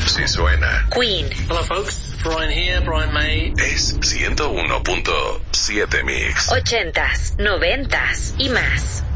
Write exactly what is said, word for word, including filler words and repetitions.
Si suena. Queen. Hello folks, Brian here, Brian May. Es ciento uno punto siete Mix. Ochentas, noventas y más.